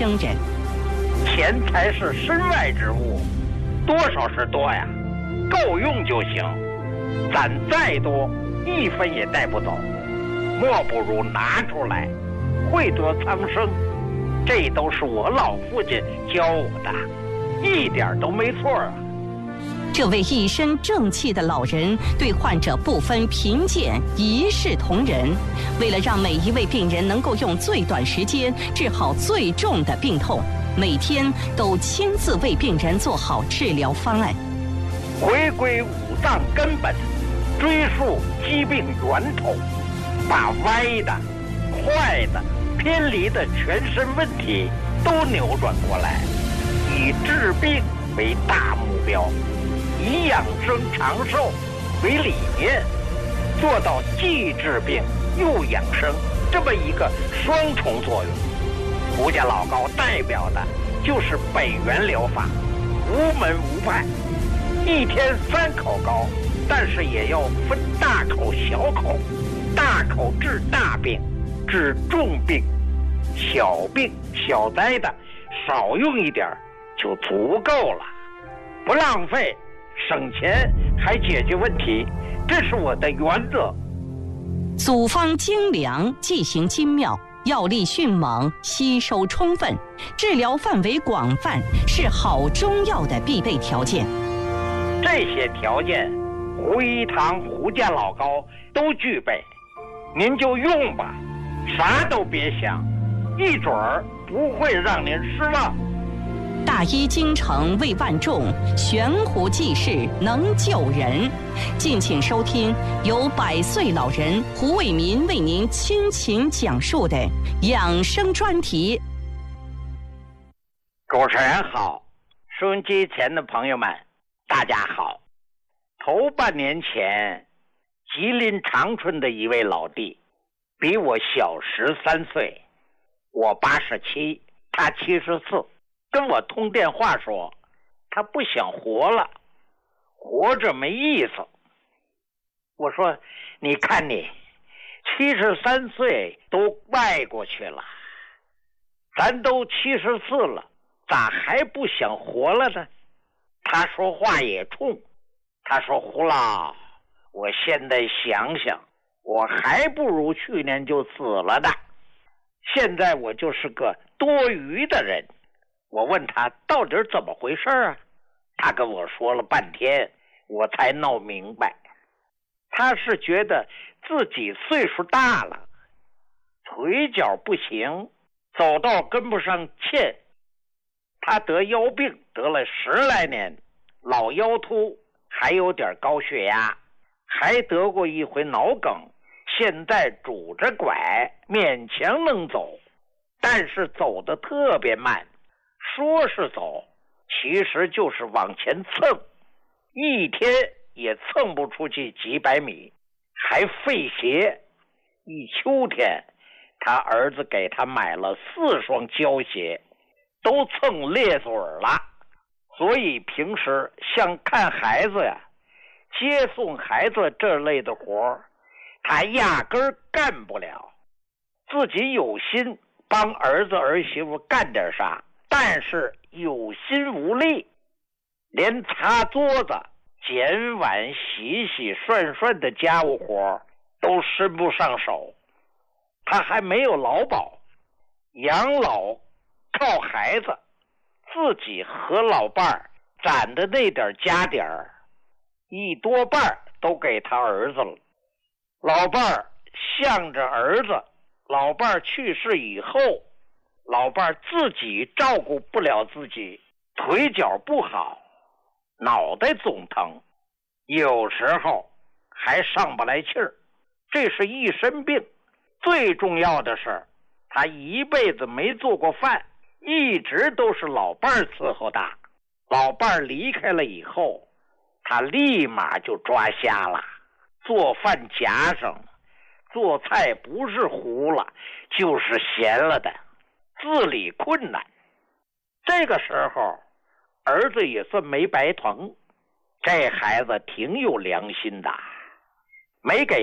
生人。 钱财是身外之物，多少是多呀，够用就行。攒再多，一分也带不走，莫不如拿出来，惠得苍生。这都是我老父亲教我的，一点都没错啊。 这位一身正气的老人对患者不分贫贱，一视同仁。为了让每一位病人能够用最短时间治好最重的病痛，每天都亲自为病人做好治疗方案。 回归五脏根本，追溯疾病源头，把歪的、坏的、偏离的全身问题都扭转过来，以治病为大目标，以养生长寿为理念，做到既治病又养生这么一个双重作用。胡家老高代表的就是北元疗法，无门无派，一天3口膏，但是也要分大口小口，大口治大病，治重病，小病小灾的少用一点就足够了，不浪费，省钱还解决问题，这是我的原则。 组方精良，剂型精妙，药力迅猛，吸收充分，治疗范围广泛，是好中药的必备条件。 这些条件，胡一堂、胡家老高都具备，您就用吧，啥都别想，一准儿不会让您失望。 大医精诚为万众，悬壶济世能救人。敬请收听由100岁老人胡伟民为您倾情讲述的养生专题。 主持人好，收音机前的朋友们大家好。头半年前，吉林长春的一位老弟比我小13岁，我87，他74，跟我通电话说他不想活了，活着没意思。我说你看你73岁都迈过去了，咱都74了，咋还不想活了呢？他说话也冲，他说胡老，我现在想想，我还不如去年就死了的，现在我就是个多余的人。我问他到底怎么回事啊？他跟我说了半天，我才闹明白。他是觉得自己岁数大了，腿脚不行，走道跟不上欠。他得腰病得了10来年，老腰突，还有点高血压，还得过一回脑梗，现在拄着拐勉强能走，但是走得特别慢，说是走，其实就是往前蹭，一天也蹭不出去几百米，还费鞋。一秋天，他儿子给他买了4双胶鞋，都蹭裂嘴了，所以平时像看孩子呀、接送孩子这类的活他压根儿干不了。自己有心帮儿子儿媳妇干点啥，但是有心无力，连擦桌子、捡碗、洗洗涮涮的家务活都伸不上手。他还没有劳保，养老靠孩子，自己和老伴儿攒的那点家底儿，一多半都给他儿子了。老伴儿向着儿子，老伴儿去世以后，老伴儿自己照顾不了自己，腿脚不好，脑袋总疼，有时候还上不来气儿，这是一身病。最重要的是，他一辈子没做过饭，一直都是老伴儿伺候的。老伴儿离开了以后，他立马就抓瞎了，做饭夹上，做菜不是糊了就是咸了的，自理困难。这个时候儿子也算没白疼，这孩子挺有良心的，没给